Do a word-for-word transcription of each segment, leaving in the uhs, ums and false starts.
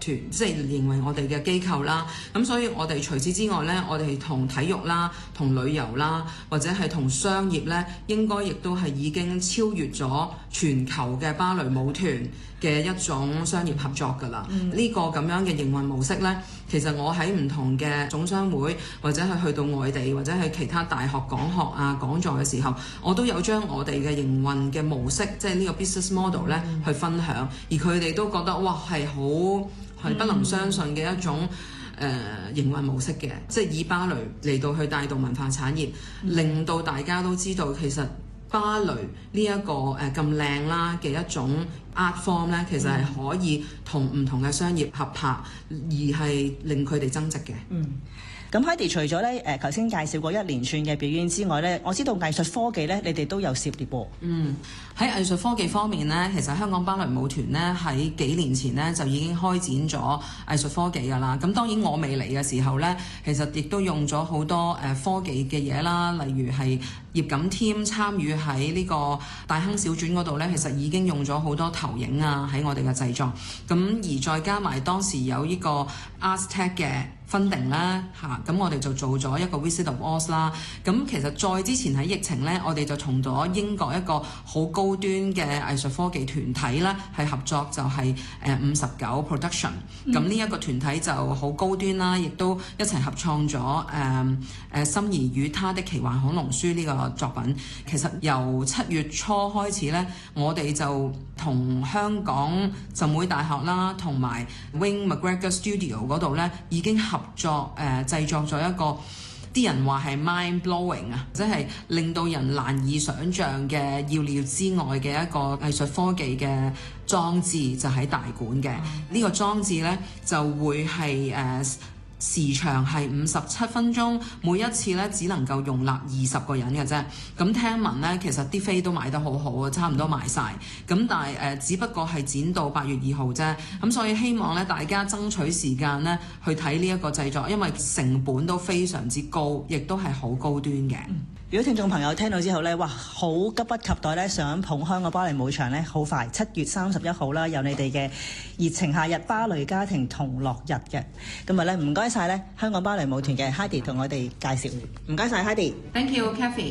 團，即係認為我哋嘅機構啦。咁所以我哋除此之外呢，我哋同體育啦、同旅遊啦，或者係同商業呢，應該亦都係已經超越咗全球嘅芭蕾舞團嘅一種商業合作㗎啦。呢、嗯、個咁樣嘅營運模式呢，其實我喺唔同嘅總商會或者係去到外地或者係其他大學講學啊講座嘅時候，我都有將我哋嘅營運嘅模式，即係呢個 business model 咧、嗯、去分享，而佢哋都覺得哇係好係不能相信嘅一種誒、嗯呃、營運模式嘅，即係以芭蕾嚟到去帶動文化產業，嗯、令到大家都知道其實芭蕾呢一個誒咁靚啦嘅一種 art form 咧，其實係可以同唔同嘅商業合拍，而係令佢哋增值嘅。嗯。 咁 Heidi 除咗咧誒頭先介紹過一連串嘅表演之外咧，我知道藝術科技咧，你哋都有涉獵喎。 嗯，喺藝術科技方面咧，其實香港芭蕾舞團咧喺幾年前咧就已經開展咗藝術科技㗎啦。咁當然我未嚟嘅時候咧，其實亦都用咗好多誒科技嘅嘢啦，例如係葉錦添參與喺呢個大亨小傳嗰度咧，其實已經用咗好多投影啊喺我哋嘅製作。咁而再加埋當時有呢個 Aztec 嘅funding啦嚇，咁我哋就做咗一個 Visit of Oz 啦。咁其實再之前喺疫情咧，我哋就同咗英國一個好高端嘅藝術科技團體咧係合作，就係誒五十九 Production。咁呢一個團體就好高端啦，亦都一齊合創咗誒誒心兒與她的奇幻恐龍書呢個作品。其實由七月初開始咧，我哋就同香港浸會大學啦，同埋 Wing McGregor Studio 嗰度咧已經合作誒、呃、製作咗一個啲人話係 mind blowing 啊，即係令到人難以想像嘅意料之外嘅一個藝術科技嘅裝置，就喺大館嘅。呢、嗯、個裝置呢就會係誒、呃、時長係五十七分鐘，每一次呢只能夠容納二十個人嘅啫。咁聽聞呢，其實啲飛都賣得好好啊，差唔多賣晒。咁但係誒、呃，只不過係展到八月二號啫。咁所以希望咧，大家爭取時間咧去睇呢一個製作，因為成本都非常之高，亦都係好高端嘅。嗯， 如果聽眾朋友聽到之後咧，哇，好急不及待咧，想捧香港芭蕾舞場咧，好快七月三十一號啦，有你哋嘅熱情夏日芭蕾家庭同樂日嘅。咁啊咧，唔該晒咧，香港芭蕾舞團嘅 Heidi 同我哋介紹。唔該晒 Heidi。Thank you, Kathy。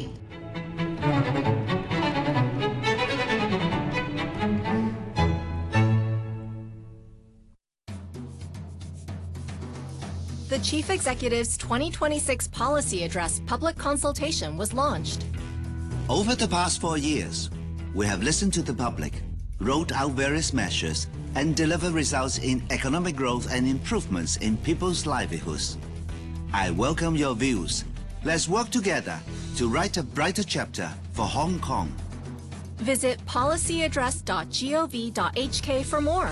The Chief Executive's twenty twenty-six Policy Address public consultation was launched. Over the past four years, we have listened to the public, rolled out various measures, and delivered results in economic growth and improvements in people's livelihoods. I welcome your views. Let's work together to write a brighter chapter for Hong Kong. Visit policy address dot gov dot h k for more.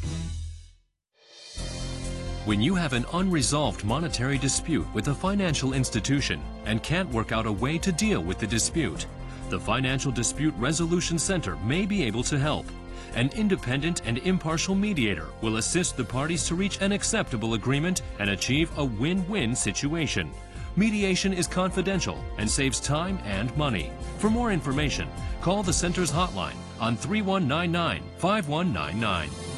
When you have an unresolved monetary dispute with a financial institution and can't work out a way to deal with the dispute, the Financial Dispute Resolution Center may be able to help. An independent and impartial mediator will assist the parties to reach an acceptable agreement and achieve a win-win situation. Mediation is confidential and saves time and money. For more information, call the Center's hotline on three one nine nine, five one nine nine.